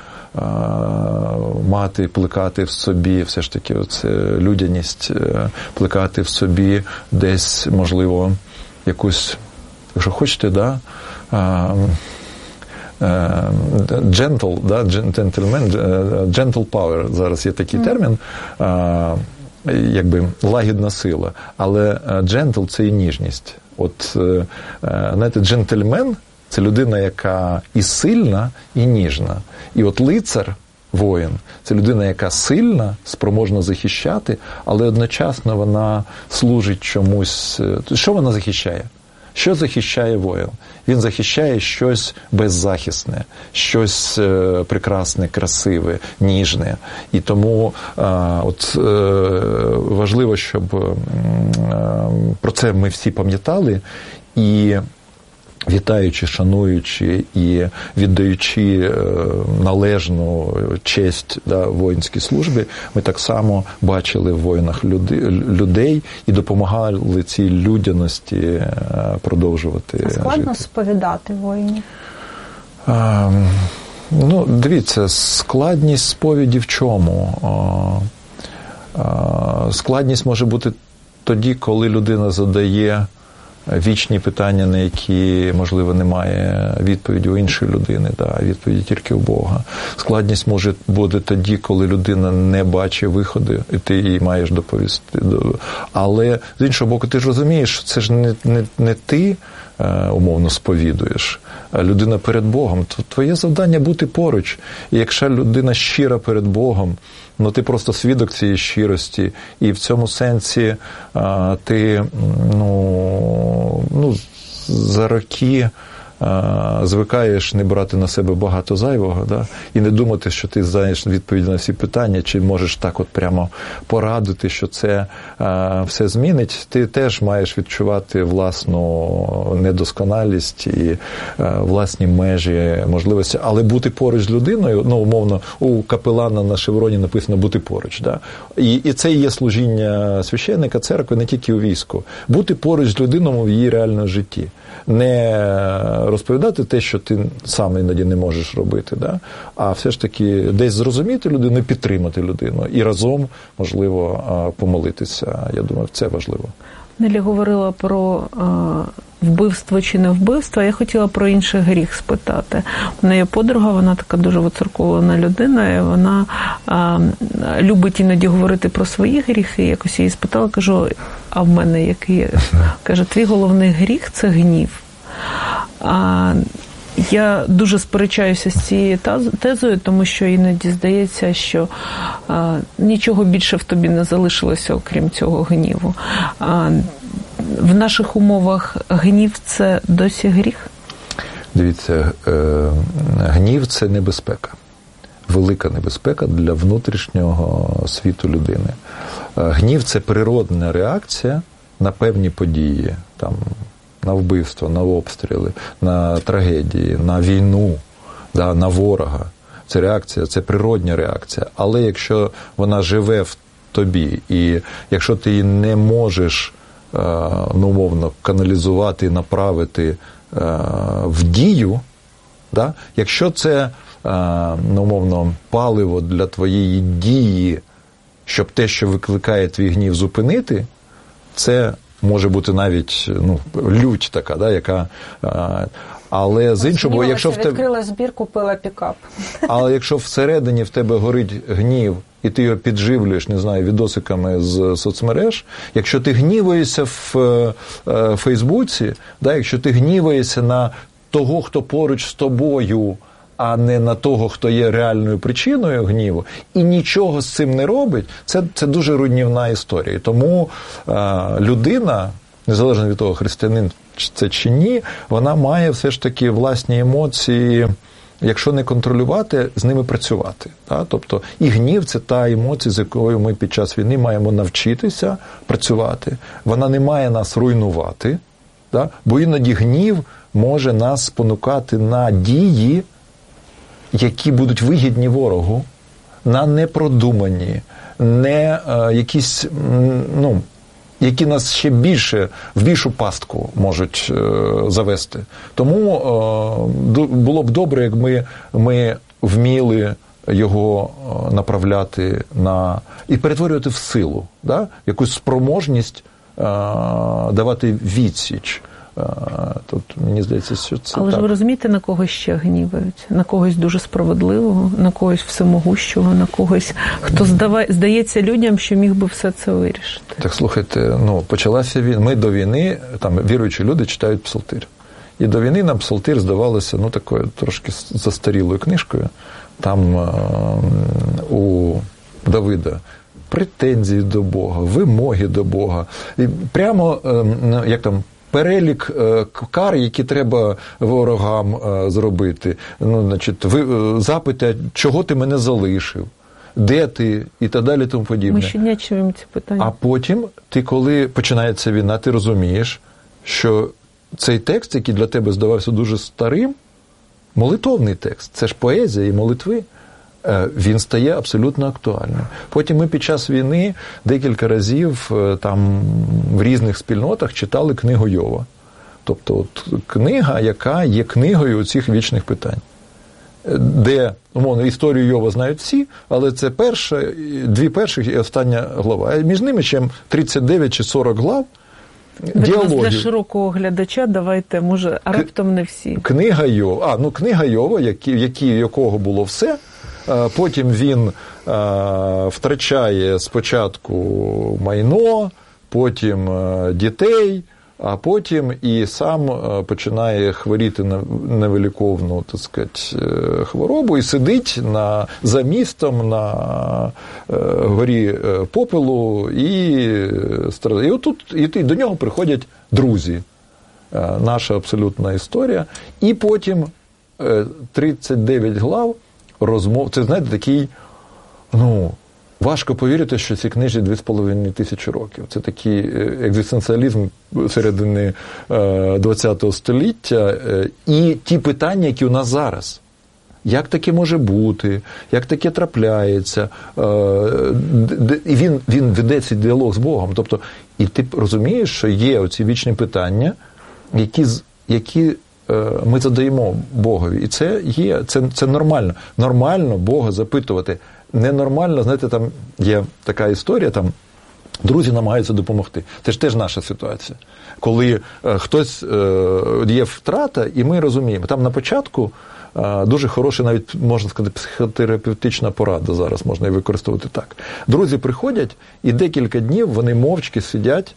L: мати, плекати в собі, все ж таки, оце людяність, плекати в собі десь, можливо, якусь, якщо хочете, да, gentle, да, gentleman, gentle power, зараз є такий термін, якби лагідна сила, але gentle – це і ніжність. От, знаєте, джентльмен – це людина, яка і сильна, і ніжна. І от лицар, воїн – це людина, яка сильна, спроможна захищати, але одночасно вона служить чомусь. Що вона захищає? Що захищає воїн? Він захищає щось беззахисне, щось е, прекрасне, красиве, ніжне. І тому е, от, е, важливо, щоб е, про це ми всі пам'ятали і, вітаючи, шануючи і віддаючи належну честь, да, воїнській службі, ми так само бачили в воїнах люди, людей і допомагали цій людяності продовжувати жити.
D: Складно сповідати воїнів?
L: А, ну, дивіться, складність сповіді в чому? А, а, складність може бути тоді, коли людина задає вічні питання, на які, можливо, немає відповіді у іншої людини, да, відповіді тільки у Бога. Складність може бути тоді, коли людина не бачить виходу, і ти їй маєш доповісти. Але, з іншого боку, ти ж розумієш, це ж не, не, не ти умовно сповідуєш, а людина перед Богом. Твоє завдання бути поруч. І якщо людина щира перед Богом, ну ти просто свідок цієї щирості, і в цьому сенсі а, ти ну, ну, за роки а, звикаєш не брати на себе багато зайвого, да? І не думати, що ти знаєш відповіді на всі питання, чи можеш так от прямо порадити, що це а, все змінить. Ти теж маєш відчувати власну недосконалість і а, власні межі, можливості, але бути поруч з людиною, ну, умовно, у капелана на шевроні написано «бути поруч». Да? І, і це і є служіння священника, церкви, не тільки у війську. Бути поруч з людиною в її реальному житті. Не розповідати те, що ти сам іноді не можеш робити, да? А все ж таки десь зрозуміти людину, підтримати людину і разом, можливо, помолитися. Я думаю, це важливо.
B: Нелі говорила про е, вбивство чи не вбивство. Я хотіла про інший гріх спитати. У неї подруга, вона така дуже воцеркована людина, і вона е, любить іноді говорити про свої гріхи. Якось її спитала, кажу, а в мене який? Каже, твій головний гріх – це гнів. А, я дуже сперечаюся з цією тезою, тому що іноді здається, що а, нічого більше в тобі не залишилося, окрім цього гніву. А, в наших умовах гнів – це досі гріх?
L: Дивіться, е, гнів – це небезпека. Велика небезпека для внутрішнього світу людини. Гнів – це природна реакція на певні події, там, на вбивство, на обстріли, на трагедії, на війну, да, на ворога. Це реакція, це природня реакція. Але якщо вона живе в тобі, і якщо ти її не можеш ну, умовно, каналізувати, направити в дію, да? Якщо це, ну, умовно, паливо для твоєї дії, щоб те, що викликає твій гнів, зупинити, це може бути навіть, ну, лють така, да, яка... Але з іншого, якщо в тебе...
D: відкрила збір, купила пікап. Але
L: якщо всередині в тебе горить гнів, і ти його підживлюєш, не знаю, відосиками з соцмереж, якщо ти гніваєшся в е, Фейсбуці, да, якщо ти гніваєшся на того, хто поруч з тобою, а не на того, хто є реальною причиною гніву, і нічого з цим не робить, це, це дуже руйнівна історія. І тому е, людина, незалежно від того, християнин це чи ні, вона має все ж таки власні емоції, якщо не контролювати, з ними працювати. Да? Тобто і гнів – це та емоція, з якою ми під час війни маємо навчитися працювати. Вона не має нас руйнувати, да? Бо іноді гнів може нас спонукати на дії, які будуть вигідні ворогу, на непродумані, не е, якісь, ну, які нас ще більше, в більшу пастку можуть е, завести. Тому е, було б добре, як ми, ми вміли його направляти на... і перетворювати в силу, да? Якусь спроможність е, давати відсіч. Тут, мені здається, що це
B: Але
L: так.
B: ж ви розумієте, на когось ще гнівають? На когось дуже справедливого, на когось всемогущого, на когось, хто здаває, здається людям, що міг би все це вирішити.
L: Так, слухайте, ну, почалася війна. Ми до війни, там, віруючі люди читають псалтир. І до війни нам псалтир здавалося, ну, такою трошки застарілою книжкою. Там е- у Давида претензії до Бога, вимоги до Бога. І прямо, е- як там, перелік е, кар, які треба ворогам е, зробити. Ну, значить, ви, е, запити, чого ти мене залишив, де ти, і так далі, тому подібне.
B: Ми щодня чуємо ці питання.
L: А потім, ти, коли починається війна, ти розумієш, що цей текст, який для тебе здавався дуже старим, молитовний текст, це ж поезія і молитви, він стає абсолютно актуальним. Потім ми під час війни декілька разів там в різних спільнотах читали книгу Йова. Тобто от, книга, яка є книгою цих вічних питань. Де, умовно, історію Йова знають всі, але це перша, дві перших і остання глава. А між ними ще тридцять дев'ять чи сорок глав діалогів.
B: Для широкого глядача давайте, може, а раптом не всі.
L: Книга Йова, а, ну, книга Йова, які, які, якого було все. Потім він а, втрачає спочатку майно, потім а, дітей, а потім і сам а, починає хворіти на невиліковну, так сказати, хворобу і сидить на, за містом на а, горі попелу і страждає. І отут і до нього приходять друзі. А, наша абсолютна історія. І потім а, тридцять дев'ять глав розмов. Це, знаєте, такий, ну, важко повірити, що цій книжі дві з половиною тисячі років. Це такий екзистенціалізм середини ХХ століття і ті питання, які у нас зараз. Як таке може бути? Як таке трапляється? І він, він веде цей діалог з Богом. Тобто, і ти розумієш, що є оці вічні питання, які, які ми задаємо Богові. І це є, це, це нормально. Нормально Бога запитувати. Ненормально, знаєте, там є така історія, там друзі намагаються допомогти. Це ж теж наша ситуація. Коли е, хтось, е, є втрата, і ми розуміємо. Там на початку е, дуже хороша, навіть, можна сказати, психотерапевтична порада зараз, можна її використовувати так. Друзі приходять, і декілька днів вони мовчки сидять,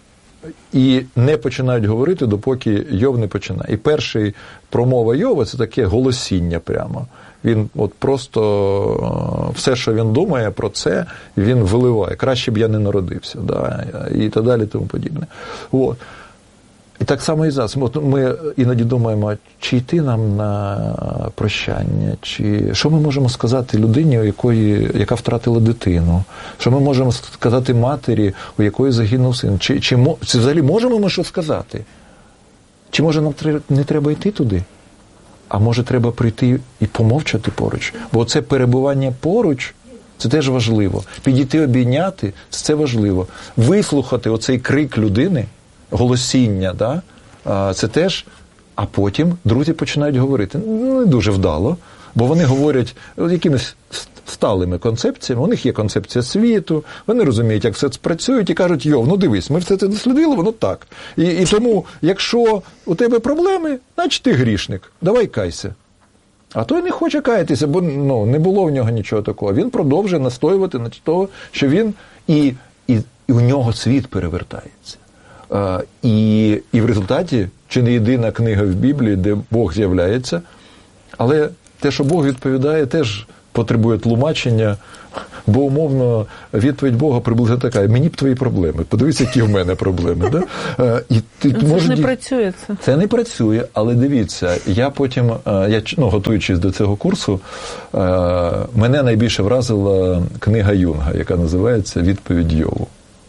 L: і не починають говорити, допоки Йов не починає. І перша промова Йова – це таке голосіння прямо. Він от просто все, що він думає про це, він виливає. Краще б я не народився. Да? І так далі, тому подібне. От. І так само і зараз. Ми іноді думаємо, чи йти нам на прощання, чи що ми можемо сказати людині, у якої, яка втратила дитину, що ми можемо сказати матері, у якої загинув син, чи, чи, чи взагалі можемо ми що сказати? Чи може нам не треба йти туди? А може треба прийти і помовчати поруч? Бо це перебування поруч, Це теж важливо. Підійти обійняти – це важливо. Вислухати оцей крик людини, голосіння, да? Це теж, а потім друзі починають говорити. Не дуже вдало, бо вони говорять якимись сталими концепціями, у них є концепція світу, вони розуміють, як все це працює, і кажуть, йов, ну дивись, ми все це дослідили, воно так. І, і тому, якщо у тебе проблеми, значить ти грішник, давай кайся. А той не хоче каятися, бо ну, не було в нього нічого такого. Він продовжує настоювати на того, що він, і, і, і у нього світ перевертається. А, і, і в результаті, чи не єдина книга в Біблії, де Бог з'являється, але те, що Бог відповідає, теж потребує тлумачення, бо умовно відповідь Бога приблизно така: мені б твої проблеми, подивися, які в мене проблеми. Да? І ти,
B: це
L: може,
B: ж не працює це.
L: Це не працює, але дивіться, я потім, я, ну, готуючись до цього курсу, мене найбільше вразила книга Юнга, яка називається «Відповідь Йову».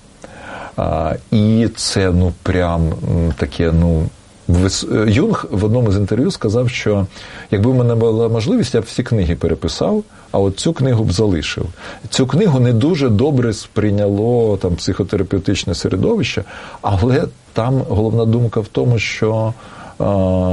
L: І це, ну, прям таке, ну, Юнг в одному з інтерв'ю сказав, що якби в мене була можливість, я б всі книги переписав, а от цю книгу б залишив. Цю книгу не дуже добре сприйняло там психотерапевтичне середовище, але там головна думка в тому, що а,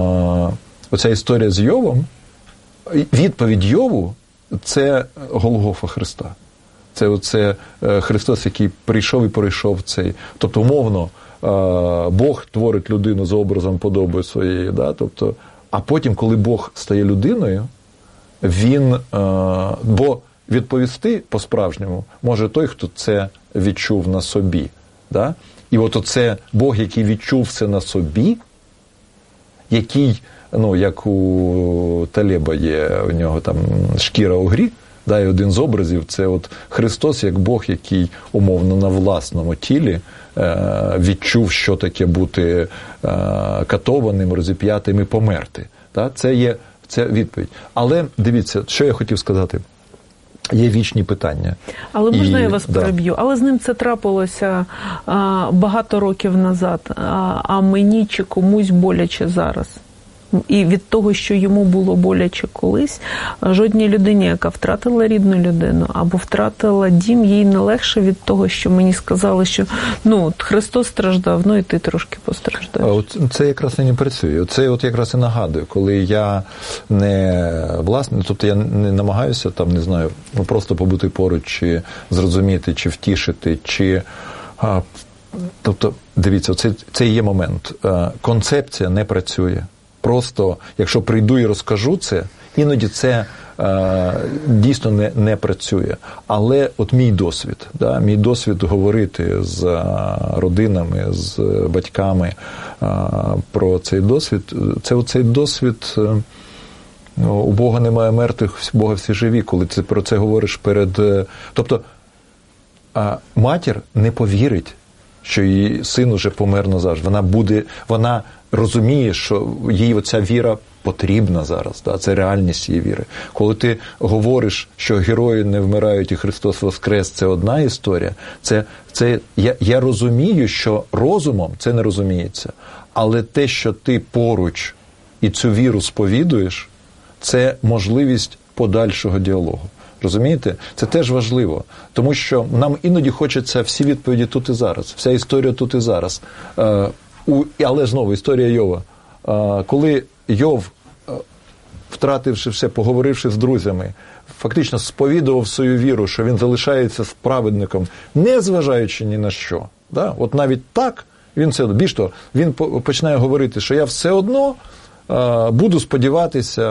L: оця історія з Йовом, відповідь Йову – це Голгофа Христа. Це оце Христос, який прийшов і пройшов цей, тобто умовно, Бог творить людину за образом подобою своєї, да? Тобто, а потім, коли Бог стає людиною, він, бо відповісти по-справжньому може той, хто це відчув на собі. Да? І от оце Бог, який відчув це на собі, який, ну, як у Талеба є, у нього там шкіра у грі, да, і один з образів – це от Христос як Бог, який умовно на власному тілі е, відчув, що таке бути е, катованим, розіп'ятим і померти. Да? Це є це відповідь. Але дивіться, що я хотів сказати. Є вічні питання.
B: Але можна
L: і,
B: я вас
L: да.
B: переб'ю? Але з ним це трапилося а, багато років назад, а, а мені чи комусь боляче зараз. І від того, що йому було боляче колись, жодній людині, яка втратила рідну людину або втратила дім, їй не легше від того, що мені сказали, що ну, Христос страждав, ну і ти трошки постраждаєш.
L: От це якраз і не працює. Це от якраз і нагадую, коли я не власне, тобто я не намагаюся там, не знаю, просто побути поруч, чи зрозуміти, чи втішити, чи а, тобто, дивіться, це, це і є момент. Концепція не працює. Просто, якщо прийду і розкажу це, іноді це е, дійсно не, не працює. Але от мій досвід, да, мій досвід говорити з родинами, з батьками е, про цей досвід, це оцей досвід, е, у Бога немає мертвих, у Бога всі живі, коли ти про це говориш перед... Е, тобто, е, матір не повірить, що її син уже помер назавжди. Вона буде, вона розуміє, що їй оця віра потрібна зараз, да? Це реальність її віри. Коли ти говориш, що герої не вмирають і Христос воскрес, це одна історія, це, це, я, я розумію, що розумом це не розуміється, але те, що ти поруч і цю віру сповідуєш, це можливість подальшого діалогу. Розумієте? Це теж важливо, тому що нам іноді хочеться всі відповіді тут і зараз, вся історія тут і зараз. Е, у, але знову історія Йова. Е, коли Йов, е, втративши все, поговоривши з друзями, фактично сповідував свою віру, що він залишається праведником, не зважаючи ні на що. Да? От навіть так, він це, більш того, він починає говорити, що я все одно е, буду сподіватися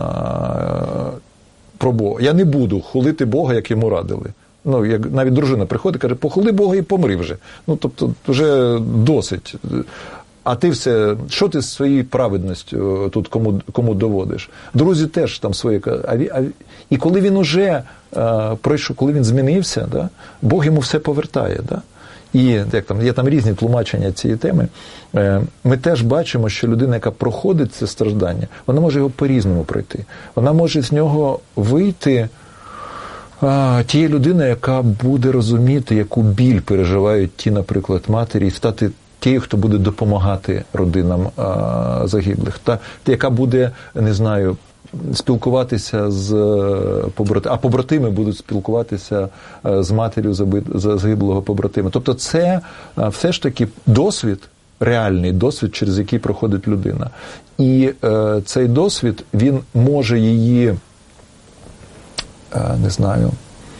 L: е, про Бога. Я не буду хулити Бога, як йому радили. Ну, як навіть дружина приходить і каже, похули Бога і помри вже. Ну, тобто, вже досить. А ти все, що ти з своєю праведністю тут кому, кому доводиш? Друзі теж там свої. А, а, і коли він уже а, пройшов, коли він змінився, да, Бог йому все повертає. Да? І як там, є там різні тлумачення цієї теми. Ми теж бачимо, що людина, яка проходить це страждання, вона може його по-різному пройти. Вона може з нього вийти а, тією людиною, яка буде розуміти, яку біль переживають ті, наприклад, матері, і стати тією, хто буде допомагати родинам а, загиблих. Та, яка буде, не знаю, спілкуватися з побратимами, а побратими будуть спілкуватися з матір'ю загиблого побратима. Тобто це все ж таки досвід, реальний досвід, через який проходить людина. І е, цей досвід, він може її, е, не знаю,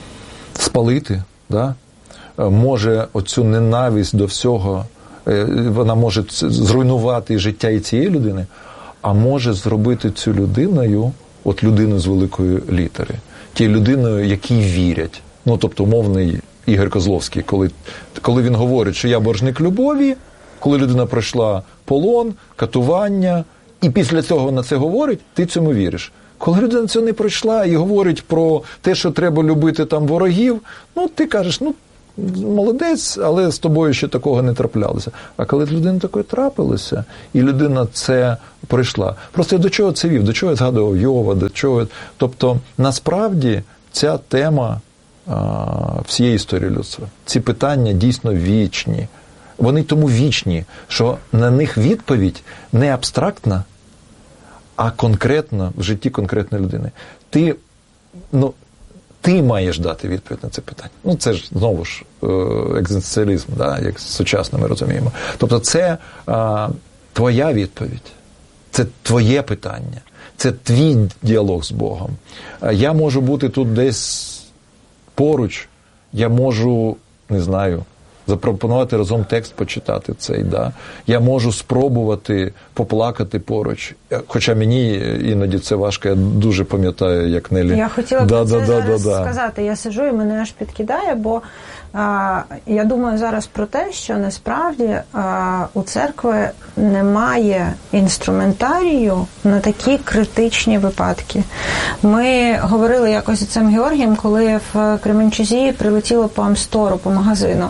L: спалити, да? Може оцю ненависть до всього, е, вона може зруйнувати життя і цієї людини, а може зробити цю людиною, от людину з великої літери, тією людиною, якій вірять. Ну, тобто, умовний Ігор Козловський, коли, коли він говорить, що я боржник любові, коли людина пройшла полон, катування, і після цього вона це говорить, ти цьому віриш. Коли людина цього не пройшла і говорить про те, що треба любити там ворогів, ну, ти кажеш, ну, молодець, але з тобою ще такого не траплялося. А коли з людиною такое трапилося, і людина це пройшла. Просто до чого це вів? До чого я згадував Йова, до чого... Тобто, насправді, ця тема а, всієї історії людства. Ці питання дійсно вічні. Вони тому вічні, що на них відповідь не абстрактна, а конкретна в житті конкретної людини. Ти, ну, ти маєш дати відповідь на це питання. Ну, це ж, знову ж, екзистенціалізм, да, як сучасно ми розуміємо. Тобто це а, твоя відповідь, це твоє питання, це твій діалог з Богом. Я можу бути тут десь поруч, я можу, не знаю, запропонувати разом текст почитати цей, да. Я можу спробувати поплакати поруч. Хоча мені іноді це важко, я дуже пам'ятаю, як Нелі.
D: Я хотіла
L: да,
D: б це
L: да,
D: зараз
L: да, да.
D: сказати. Я сиджу і мене аж підкидає, бо а, я думаю зараз про те, що насправді а, у церкви немає інструментарію на такі критичні випадки. Ми говорили якось з цим Георгієм, коли в Кременчузі прилетіло по Амстору, по магазину.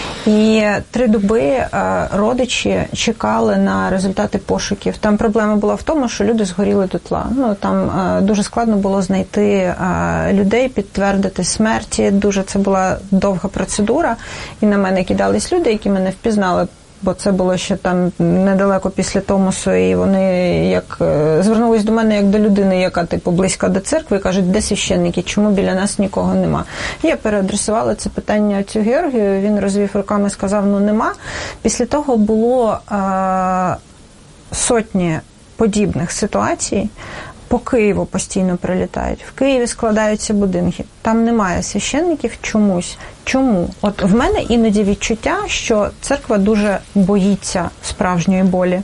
D: І три доби родичі чекали на результати пошуків. Там проблема була в тому, що люди згоріли дотла. Ну, там дуже складно було знайти людей, підтвердити смерті. Дуже це була довга процедура. І на мене кидались люди, які мене впізнали, бо це було ще там недалеко після Томосу, і вони як звернулись до мене як до людини, яка типу близька до церкви, і кажуть, де священники, чому біля нас нікого нема. Я переадресувала це питання цю Георгію, він розвів руками, сказав, ну нема. Після того було а, сотні подібних ситуацій. По Києву постійно прилітають. В Києві складаються будинки. Там немає священників чомусь. Чому? От в мене іноді відчуття, що церква дуже боїться справжньої болі.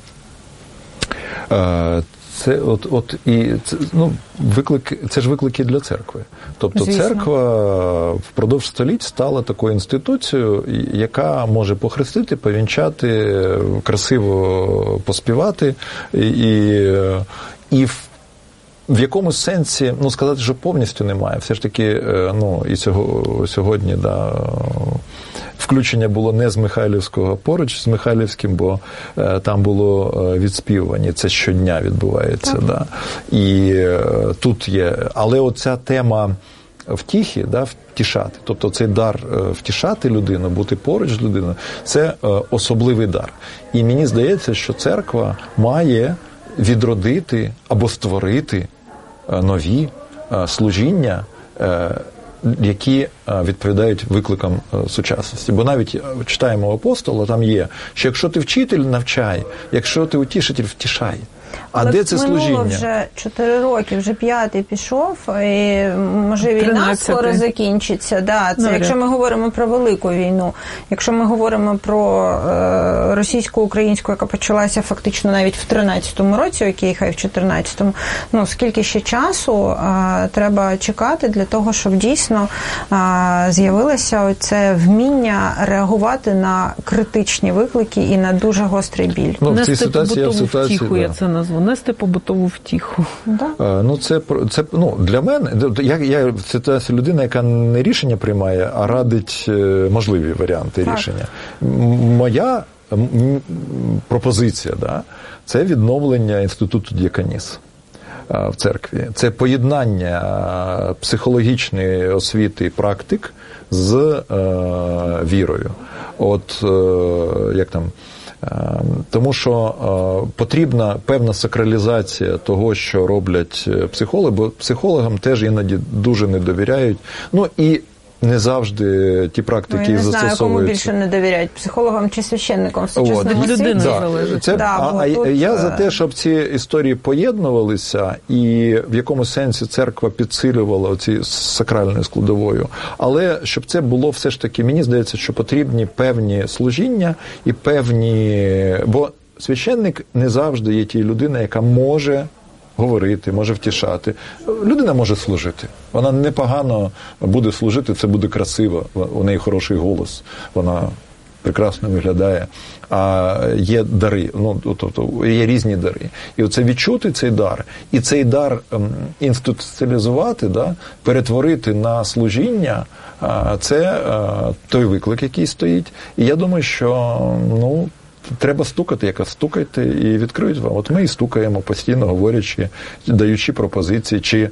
L: Це от, от і це, ну, виклик, це ж виклики для церкви. Тобто Звісно. Церква впродовж століть стала такою інституцією, яка може похрестити, повінчати, красиво поспівати і, і в В якомусь сенсі, ну, сказати, що повністю немає. Все ж таки, ну, і цього, сьогодні, да, включення було не з Михайлівського, а поруч з Михайлівським, бо е, там було відспівування, це щодня відбувається, да. І е, тут є, але оця тема втіхи, да, втішати, тобто цей дар втішати людину, бути поруч з людиною, це е, особливий дар. І мені здається, що церква має відродити або створити нові служіння, які відповідають викликам сучасності. Бо навіть читаємо апостола, там є, що якщо ти вчитель, навчай, якщо ти утішитель, втішай. А
D: Але
L: де це служіння?
D: Минуло вже чотири роки, вже п'ятий пішов, і може війна скоро закінчиться. Да, це, якщо ми говоримо про велику війну, якщо ми говоримо про е, російсько-українську, яка почалася фактично навіть в тринадцятому році, окей, хай в чотирнадцятому, ну скільки ще часу е, треба чекати для того, щоб дійсно е, з'явилося оце вміння реагувати на критичні виклики і на дуже гострий біль.
B: Ну, в цій ситуації я в ситуації, втіху, да. Я це назву. Нести побутову втіху.
D: Да.
L: А, ну, це, це, ну, для мене, я, я в ситуації людина, яка не рішення приймає, а радить можливі варіанти так. рішення. Моя пропозиція, да, це відновлення інституту діаконіс в церкві. Це поєднання психологічної освіти і практик з е, вірою. От, е, як там, Тому що потрібна певна сакралізація того, що роблять психологи, бо психологам теж іноді дуже не довіряють. Ну і не завжди ті практики
D: ну, я не
L: застосовуються.
D: знаю, кому більше не довіряють, психологам чи священникам в сучасному світі.
B: Людина
L: да.
B: залежить.
L: Це,
D: да,
L: а, а
D: тут...
L: я за те, щоб ці історії поєднувалися і в якомусь сенсі церква підсилювала оці сакральною складовою. Але щоб це було все ж таки, мені здається, що потрібні певні служіння і певні... Бо священник не завжди є тією людиною, яка може говорити, може втішати. Людина може служити. Вона непогано буде служити, це буде красиво. У неї хороший голос, вона прекрасно виглядає. А є дари, ну, тобто є різні дари. І оце відчути цей дар, і цей дар інституціалізувати, да, перетворити на служіння, це той виклик, який стоїть. І я думаю, що, ну, треба стукати, яка стукайте і відкриють вам. От ми і стукаємо, постійно говорячи, даючи пропозиції, чи